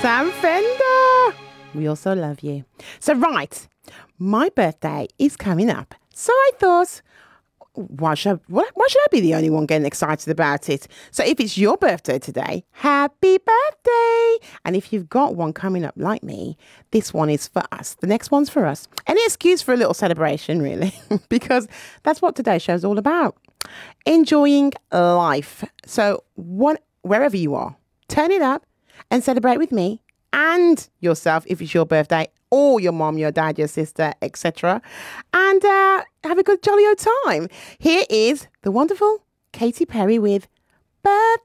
Sam Fender. We also love you. So, right, my birthday is coming up. So I thought, why should I be the only one getting excited about it? So if it's your birthday today, happy birthday. And if you've got one coming up like me, this one is for us. The next one's for us. Any excuse for a little celebration, really, because that's what today's show is all about. Enjoying life. So wherever you are, turn it up and celebrate with me and yourself if it's your birthday, or your mom, your dad, your sister, etc. And have a good jolly old time. Here is the wonderful Katy Perry with Birthday.